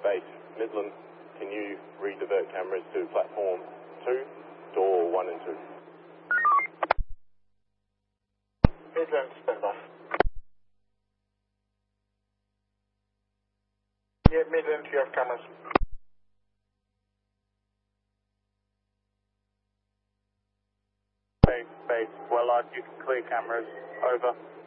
base, Midland, can you redivert cameras to platform 2, door 1 and 2? Midland, stand by. Yeah, Midland, you have cameras. Base, well, you can clear cameras, over.